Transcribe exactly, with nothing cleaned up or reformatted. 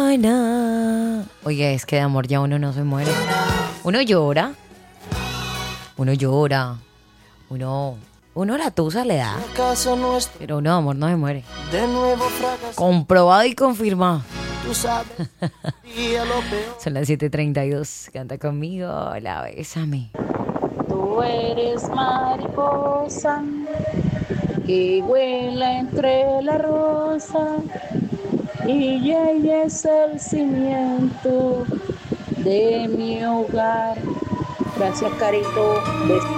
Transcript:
na. Oye, es que de amor ya uno no se muere. Uno llora. Uno llora. Uno... Uno la tusa le da. Pero uno de amor no se muere. Comprobado y confirmado. Son las siete treinta y dos. Canta conmigo. Hola, bésame. Tú eres mariposa que vuela entre la rosa y ella es el cimiento de mi hogar. Gracias, Carito. Besitos.